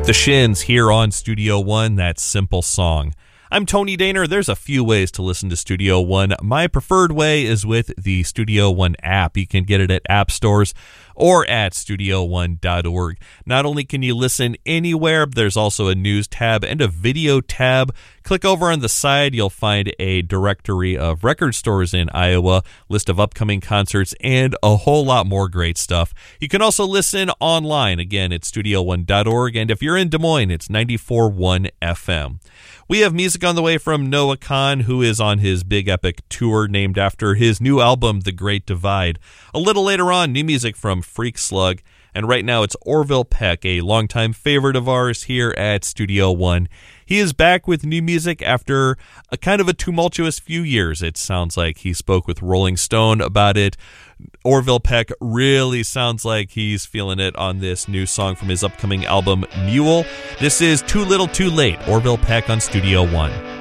The Shins here on Studio One, that Simple Song. I'm Tony Daner. There's a few ways to listen to Studio One. My preferred way is with the Studio One app. You can get it at app stores or at studio1.org. Not only can you listen anywhere, there's also a news tab and a video tab. Click over on the side, you'll find a directory of record stores in Iowa, list of upcoming concerts, and a whole lot more great stuff. You can also listen online, again, at studio1.org, and if you're in Des Moines, it's 94.1 FM. We have music on the way from Noah Kahan, who is on his big epic tour named after his new album, The Great Divide. A little later on, new music from Freak Slug, and right now it's Orville Peck, a longtime favorite of ours here at Studio One. He is back with new music after a kind of a tumultuous few years. It sounds like he spoke with Rolling Stone about it. Orville Peck really sounds like he's feeling it on this new song from his upcoming album, Mule. This is Too Little Too Late, Orville Peck on Studio One.